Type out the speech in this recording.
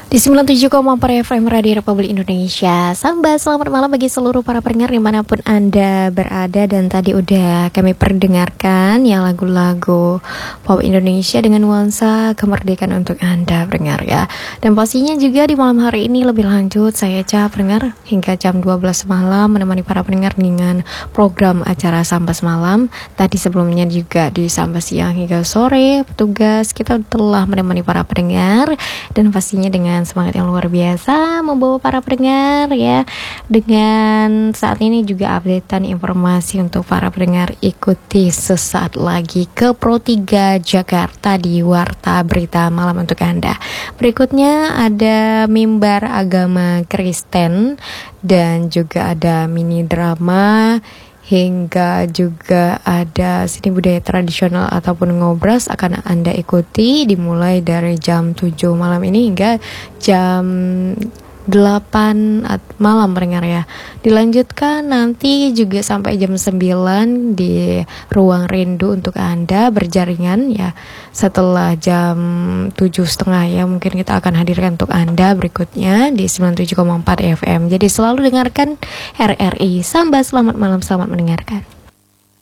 Di 97,4 FM Radio Republik Indonesia. Sambat, selamat malam bagi seluruh para pendengar dimanapun Anda berada. Dan tadi udah kami perdengarkan ya lagu-lagu pop Indonesia dengan nuansa kemerdekaan untuk Anda pendengar ya. Dan pastinya juga di malam hari ini lebih lanjut saya Ca pendengar hingga jam 12 malam menemani para pendengar dengan program acara Sambas Malam. Tadi sebelumnya juga di Sambas Siang hingga sore petugas kita telah menemani para pendengar. Dan pastinya dengan semangat yang luar biasa membawa para pendengar ya. Dengan saat ini juga updatean informasi untuk para pendengar, ikuti sesaat lagi ke Pro 3 Jakarta di Warta Berita Malam untuk Anda. Berikutnya ada mimbar agama Kristen dan juga ada mini drama hingga juga ada seni budaya tradisional ataupun ngobras akan Anda ikuti dimulai dari jam 7 malam ini hingga jam 8 malam pendengar ya. Dilanjutkan nanti juga sampai jam 9 di Ruang Rindu untuk Anda berjaringan ya. Setelah jam 7.30 ya mungkin kita akan hadirkan untuk Anda berikutnya di 97,4 FM. Jadi selalu dengarkan RRI Sambas. Selamat malam, selamat mendengarkan.